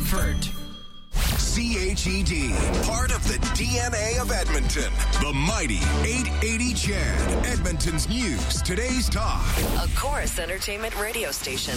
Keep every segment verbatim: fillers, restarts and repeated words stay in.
Comfort. C H E D, part of the D N A of Edmonton. The mighty eight eighty C H E D, Edmonton's news, today's talk. A Chorus Entertainment radio station.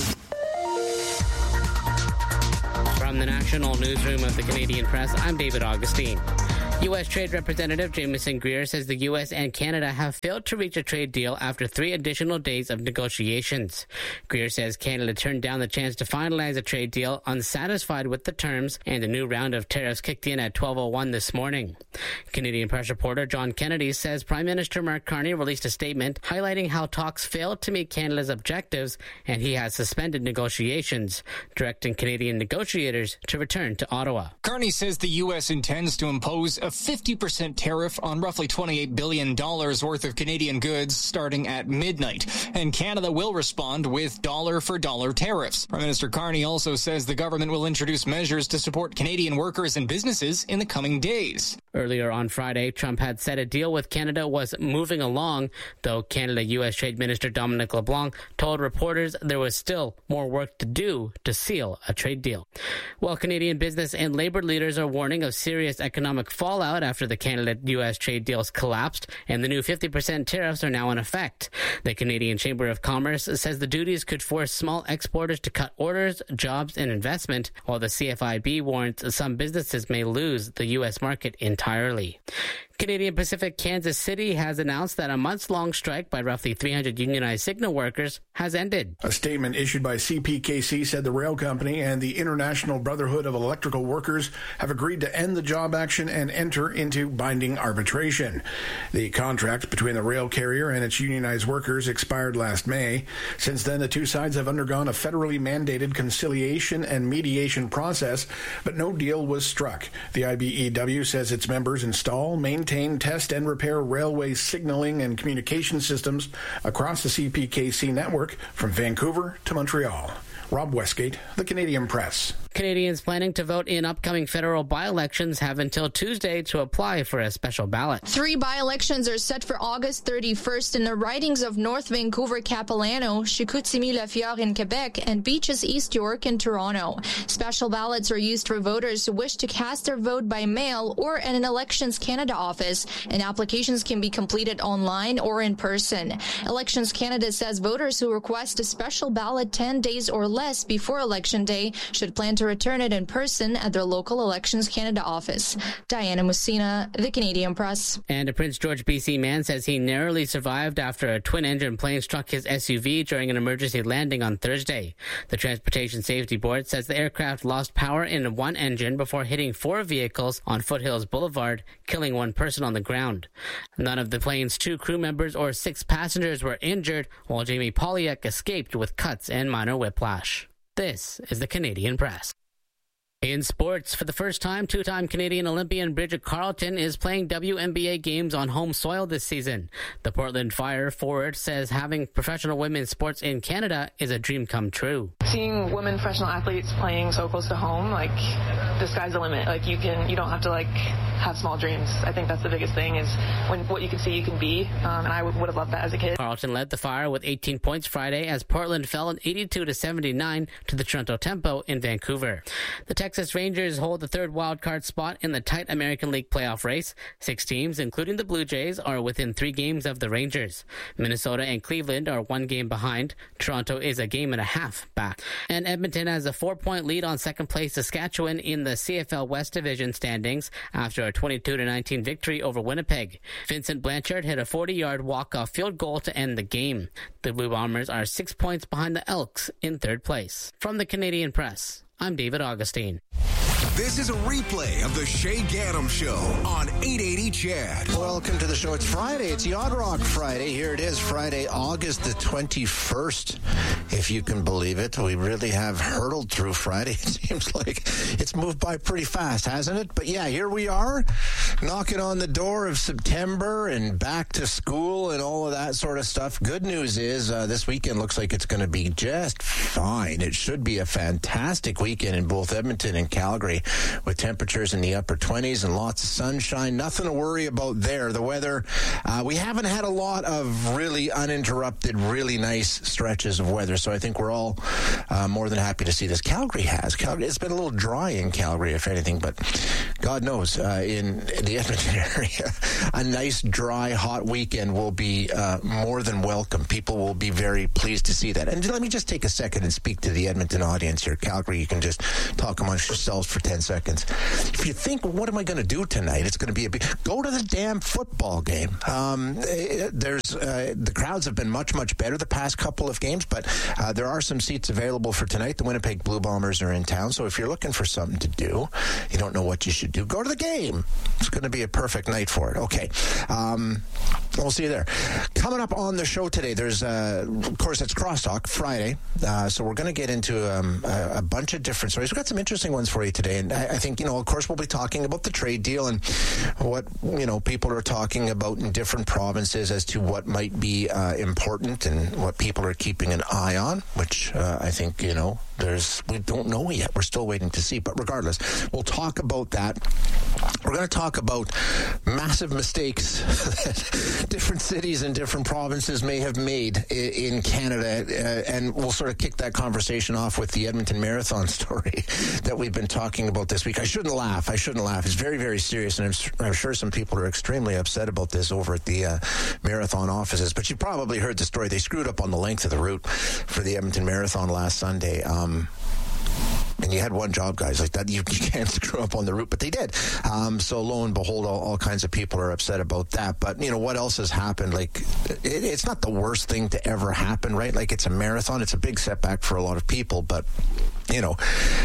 From the National Newsroom of the Canadian Press, I'm David Augustine. U S Trade Representative Jamieson Greer says the U S and Canada have failed to reach a trade deal after three additional days of negotiations. Greer says Canada turned down the chance to finalize a trade deal unsatisfied with the terms, and a new round of tariffs kicked in at twelve oh one this morning. Canadian Press reporter John Kennedy says Prime Minister Mark Carney released a statement highlighting how talks failed to meet Canada's objectives, and he has suspended negotiations, directing Canadian negotiators to return to Ottawa. Carney says the U S intends to impose a fifty percent tariff on roughly twenty-eight billion dollars worth of Canadian goods starting at midnight, and Canada will respond with dollar-for-dollar tariffs. Prime Minister Carney also says the government will introduce measures to support Canadian workers and businesses in the coming days. Earlier on Friday, Trump had said a deal with Canada was moving along, though Canada-U S Trade Minister Dominic LeBlanc told reporters there was still more work to do to seal a trade deal. While Canadian business and labor leaders are warning of serious economic fallout after the Canada-U S trade deals collapsed and the new fifty percent tariffs are now in effect. The Canadian Chamber of Commerce says the duties could force small exporters to cut orders, jobs, and investment, while the C F I B warns some businesses may lose the U S market entirely. Canadian Pacific Kansas City has announced that a months-long strike by roughly three hundred unionized signal workers has ended. A statement issued by C P K C said the rail company and the International Brotherhood of Electrical Workers have agreed to end the job action and enter into binding arbitration. The contract between the rail carrier and its unionized workers expired last May. Since then, the two sides have undergone a federally mandated conciliation and mediation process, but no deal was struck. The I B E W says its members install, maintain, test, and repair railway signaling and communication systems across the C P K C network from Vancouver to Montreal. Rob Westgate, The Canadian Press. Canadians planning to vote in upcoming federal by-elections have until Tuesday to apply for a special ballot. Three by-elections are set for August thirty-first in the ridings of North Vancouver, Capilano, Chicoutimi-Lafière in Quebec, and Beaches East York in Toronto. Special ballots are used for voters who wish to cast their vote by mail or at an Elections Canada office, and applications can be completed online or in person. Elections Canada says voters who request a special ballot ten days or less before Election Day should plan to return it in person at their local Elections Canada office. Diana Messina, The Canadian Press. And a Prince George B C man says he narrowly survived after a twin-engine plane struck his S U V during an emergency landing on Thursday. The Transportation Safety Board says the aircraft lost power in one engine before hitting four vehicles on Foothills Boulevard, killing one person on the ground. None of the plane's two crew members or six passengers were injured, while Jamie Polyak escaped with cuts and minor whiplash. This is the Canadian Press. In sports, for the first time, two-time Canadian Olympian Bridget Carleton is playing W N B A games on home soil this season. The Portland Fire forward says having professional women's sports in Canada is a dream come true. Seeing women professional athletes playing so close to home, like, the sky's the limit. Like, you can, you don't have to, like, have small dreams. I think that's the biggest thing is when what you can see, you can be. Um, and I would, would have loved that as a kid. Carleton led the Fire with eighteen points Friday as Portland fell in eighty-two to seventy-nine to the Toronto Tempo in Vancouver. The Texas Rangers hold the third wildcard spot in the tight American League playoff race. Six teams, including the Blue Jays, are within three games of the Rangers. Minnesota and Cleveland are one game behind. Toronto is a game and a half back. And Edmonton has a four-point lead on second place Saskatchewan in the C F L West Division standings after a twenty-two to nineteen victory over Winnipeg. Vincent Blanchard hit a forty-yard walk-off field goal to end the game. The Blue Bombers are six points behind the Elks in third place. From the Canadian Press, I'm David Augustine. This is a replay of the Shay Gaddam Show on eight eighty C H E D. Welcome to the show. It's Friday. It's Yacht Rock Friday. Here it is, Friday, August the twenty-first. If you can believe it, we really have hurtled through Friday. It seems like it's moved by pretty fast, hasn't it? But yeah, here we are, knocking on the door of September and back to school and all of that sort of stuff. Good news is uh, this weekend looks like it's going to be just fine. It should be a fantastic weekend in both Edmonton and Calgary. Calgary with temperatures in the upper twenties and lots of sunshine. Nothing to worry about there. The weather, uh, we haven't had a lot of really uninterrupted, really nice stretches of weather, so I think we're all uh, more than happy to see this. Calgary has. Calgary, it's been a little dry in Calgary, if anything, but God knows, uh, in the Edmonton area, a nice, dry, hot weekend will be uh, more than welcome. People will be very pleased to see that. And let me just take a second and speak to the Edmonton audience here. Calgary, you can just talk amongst yourselves for ten seconds. If you think, what am I going to do tonight? It's going to be a big... Go to the damn football game. Um, there's uh, the crowds have been much, much better the past couple of games, but uh, there are some seats available for tonight. The Winnipeg Blue Bombers are in town, so if you're looking for something to do, you don't know what you should do, go to the game. It's going to be a perfect night for it. Okay. Um, we'll see you there. Coming up on the show today, there's, uh, of course, it's Crosstalk Friday, uh, so we're going to get into um, a, a bunch of different stories. We've got some interesting ones for you today, and I, I think, you know, of course, we'll be talking about the trade deal and what, you know, people are talking about in different provinces as to what might be uh, important and what people are keeping an eye on, which uh, I think, you know, there's, we don't know yet. We're still waiting to see. But regardless, we'll talk about that. We're going to talk about massive mistakes that different cities and different provinces may have made in Canada. Uh, and we'll sort of kick that conversation off with the Edmonton Marathon story that we've been talking about this week. I shouldn't laugh. I shouldn't laugh. It's very, very serious. And I'm, I'm sure some people are extremely upset about this over at the uh, Marathon offices. But you probably heard the story. They screwed up on the length of the route for the Edmonton Marathon last Sunday. Um, And you had one job, guys, like that. You, you can't screw up on the route, but they did. Um, so lo and behold, all, all kinds of people are upset about that. But, you know, what else has happened? Like, it, it's not the worst thing to ever happen, right? Like, it's a marathon. It's a big setback for a lot of people, but, you know,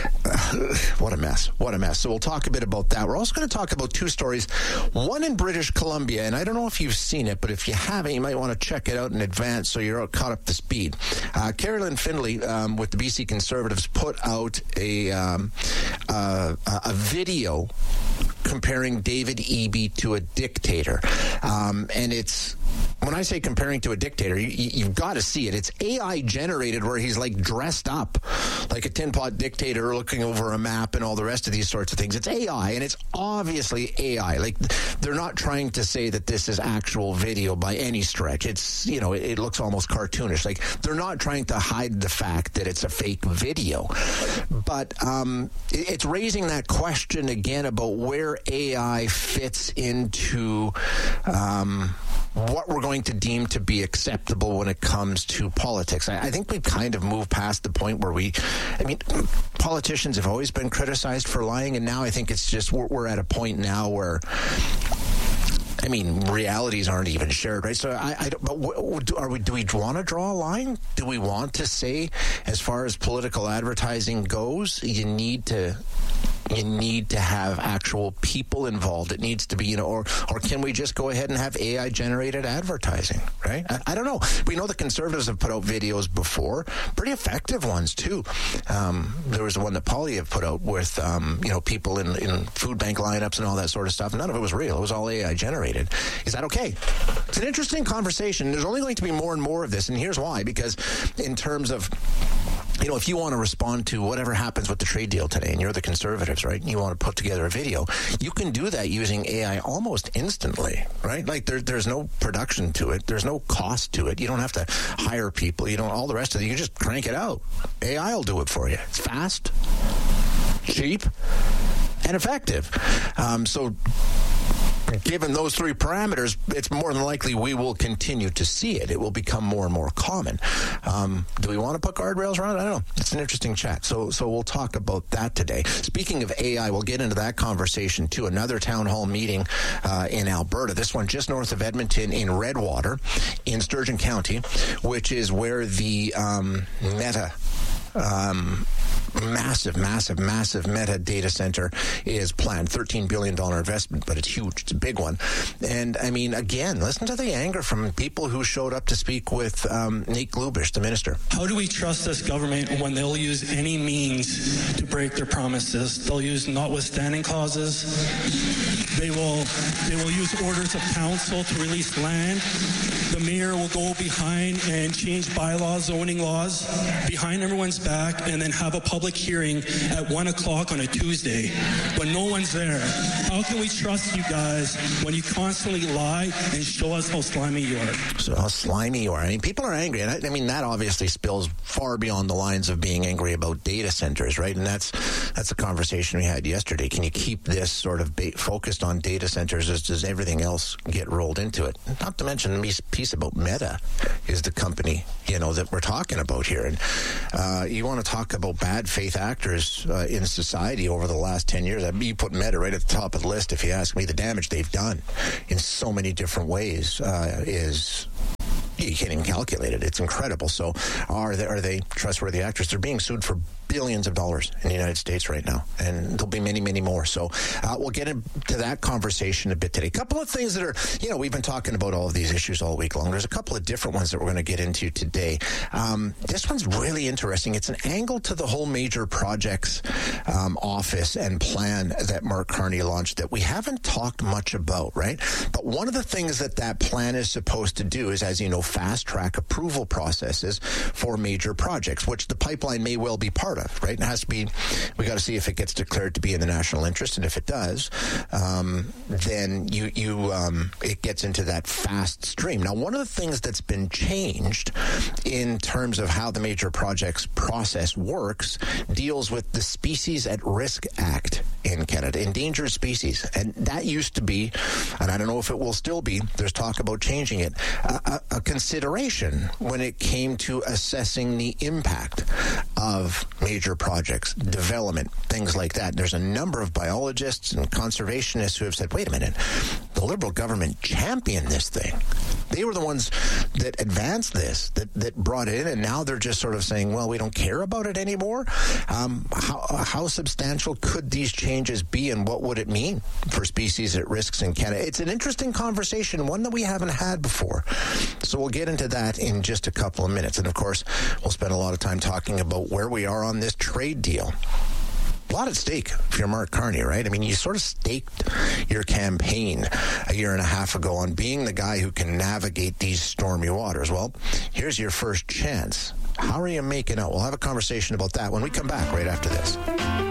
uh, what a mess. What a mess. So we'll talk a bit about that. We're also going to talk about two stories. One in British Columbia, and I don't know if you've seen it, but if you haven't, you might want to check it out in advance so you're caught up to speed. Uh, Carolyn Findlay um, with the B C Conservatives put out a A, um, uh, a video comparing David Eby to a dictator. Um, and it's, when I say comparing to a dictator, you, you've got to see it. It's A I generated where he's like dressed up like a tin pot dictator looking over a map and all the rest of these sorts of things. It's A I, and it's obviously A I. Like, they're not trying to say that this is actual video by any stretch. It's, you know, it, it looks almost cartoonish. Like, they're not trying to hide the fact that it's a fake video. But um, it, it's raising that question again about where A I fits into um, what we're going to deem to be acceptable when it comes to politics. I, I think we've kind of moved past the point where we, I mean, politicians have always been criticized for lying, and now I think it's just, we're, we're at a point now where, I mean, realities aren't even shared, right? So, I, I don't, but what, are we? Do we want to draw a line? Do we want to say, as far as political advertising goes, you need to, you need to have actual people involved? It needs to be, you know, or or can we just go ahead and have A I generated advertising, right? I, I don't know. We know the Conservatives have put out videos before, pretty effective ones too. Um, there was the one that Poilievre put out with, um, you know, people in in food bank lineups and all that sort of stuff. None of it was real. It was all A I generated. Is that okay? It's an interesting conversation. There's only going to be more and more of this, and here's why. Because in terms of, you know, if you want to respond to whatever happens with the trade deal today, and you're the Conservatives, right, and you want to put together a video, you can do that using A I almost instantly, right? Like, there, there's no production to it. There's no cost to it. You don't have to hire people. You don't, all the rest of it. You just crank it out. A I will do it for you. It's fast, cheap, and effective. Um, so... Given those three parameters, it's more than likely we will continue to see it. It will become more and more common. Um, do we want to put guardrails around it? I don't know. It's an interesting chat. So so we'll talk about that today. Speaking of A I, we'll get into that conversation too. Another town hall meeting uh, in Alberta. This one just north of Edmonton in Redwater in Sturgeon County, which is where the um, Meta... Um, massive, massive, massive Meta data center is planned. thirteen billion dollars investment, but it's huge. It's a big one. And, I mean, again, listen to the anger from people who showed up to speak with um, Nate Glubish, the minister. How do we trust this government when they'll use any means to break their promises? They'll use notwithstanding clauses. They will, they will use orders of council to release land. The mayor will go behind and change bylaws, zoning laws, behind everyone's back and then have a public hearing at one o'clock on a Tuesday when no one's there? How can we trust you guys when you constantly lie and show us how slimy you are? So how slimy you are. I mean, people are angry. And I, I mean, that obviously spills far beyond the lines of being angry about data centers, right? And that's that's a conversation we had yesterday. Can you keep this sort of ba- focused on data centers as does everything else get rolled into it? Not to mention the piece about Meta is the company, you know, that we're talking about here. And uh, you want to talk about bad faith actors uh, in society over the last ten years. I mean, you put Meta right at the top of the list, if you ask me. The damage they've done in so many different ways uh, is... you can't even calculate it. It's incredible. So are they, are they trustworthy actors? They're being sued for billions of dollars in the United States right now, and there'll be many, many more. So uh, we'll get into that conversation a bit today. A couple of things that are, you know, we've been talking about all of these issues all week long. There's a couple of different ones that we're going to get into today. Um, this one's really interesting. It's an angle to the whole major projects um, office and plan that Mark Carney launched that we haven't talked much about, right? But one of the things that that plan is supposed to do is, as you know, fast-track approval processes for major projects, which the pipeline may well be part of, right? It has to be, we got to see if it gets declared to be in the national interest, and if it does, um, then you, you, um, it gets into that fast stream. Now, one of the things that's been changed in terms of how the major projects process works deals with the Species at Risk Act in Canada, endangered species. And that used to be, and I don't know if it will still be, there's talk about changing it, a, a consideration when it came to assessing the impact of major projects, development, things like that. There's a number of biologists and conservationists who have said, wait a minute, the Liberal government championed this thing. They were the ones that advanced this, that, that brought it in, and now they're just sort of saying, well, we don't care about it anymore. Um, how, how substantial could these changes be, and what would it mean for species at risks in Canada? It's an interesting conversation, one that we haven't had before. So we'll get into that in just a couple of minutes. And, of course, we'll spend a lot of time talking about where we are on this trade deal. A lot at stake if you're Mark Carney, right? I mean, you sort of staked your campaign a year and a half ago on being the guy who can navigate these stormy waters. Well, here's your first chance. How are you making out? We'll have a conversation about that when we come back right after this.